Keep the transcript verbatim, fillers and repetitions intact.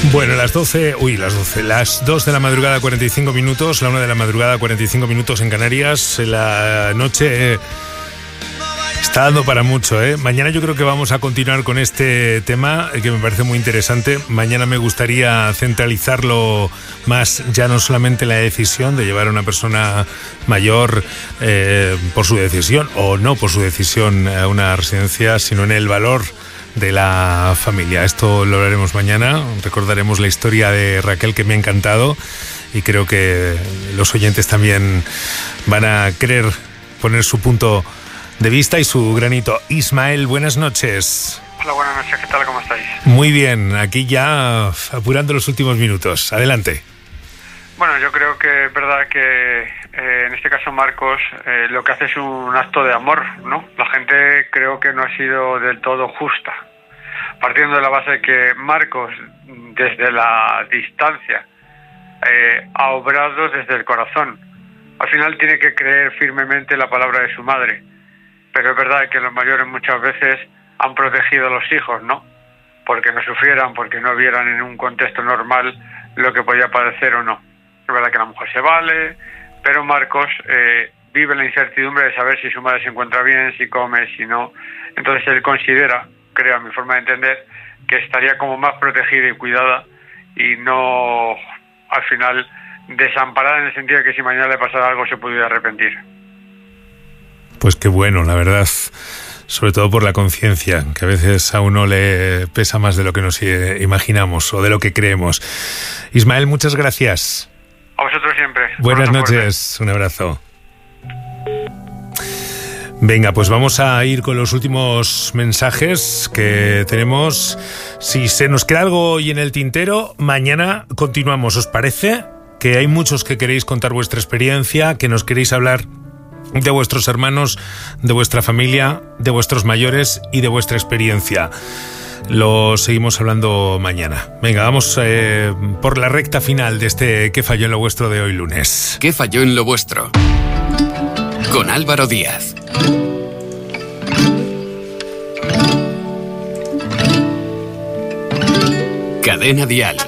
Bueno, las doce, uy, las doce, las dos de la madrugada, cuarenta y cinco minutos, la una de la madrugada, cuarenta y cinco minutos en Canarias. La noche está dando para mucho, ¿eh? Mañana yo creo que vamos a continuar con este tema que me parece muy interesante. Mañana me gustaría centralizarlo más, ya no solamente la decisión de llevar a una persona mayor eh, por su decisión o no por su decisión a una residencia, sino en el valor de la familia. Esto lo hablaremos mañana. Recordaremos la historia de Raquel, que me ha encantado, y creo que los oyentes también van a querer poner su punto de vista y su granito. Ismael, buenas noches. Hola, buenas noches, ¿qué tal? ¿Cómo estáis? Muy bien, aquí ya apurando los últimos minutos. Adelante. Bueno, yo creo que es verdad que eh, en este caso Marcos eh, lo que hace es un acto de amor, ¿no? La gente creo que no ha sido del todo justa, partiendo de la base de que Marcos, desde la distancia, eh, ha obrado desde el corazón. Al final tiene que creer firmemente la palabra de su madre, pero es verdad que los mayores muchas veces han protegido a los hijos, ¿no? Porque no sufrieran, porque no vieran en un contexto normal lo que podía padecer o no. Es verdad que la mujer se vale, pero Marcos eh, vive la incertidumbre de saber si su madre se encuentra bien, si come, si no. Entonces él considera, creo a mi forma de entender, que estaría como más protegida y cuidada y no, al final, desamparada en el sentido de que si mañana le pasara algo se pudiera arrepentir. Pues qué bueno, la verdad, sobre todo por la conciencia, que a veces a uno le pesa más de lo que nos imaginamos o de lo que creemos. Ismael, muchas gracias. A vosotros siempre. Buenas noches, un abrazo. Venga, pues vamos a ir con los últimos mensajes que tenemos. Si se nos queda algo hoy en el tintero, mañana continuamos. ¿Os parece? Que hay muchos que queréis contar vuestra experiencia, que nos queréis hablar de vuestros hermanos, de vuestra familia, de vuestros mayores y de vuestra experiencia. Lo seguimos hablando mañana. Venga, vamos eh, por la recta final de este ¿Qué falló en lo vuestro? De hoy lunes. ¿Qué falló en lo vuestro? Con Álvaro Díaz. Cadena Dial.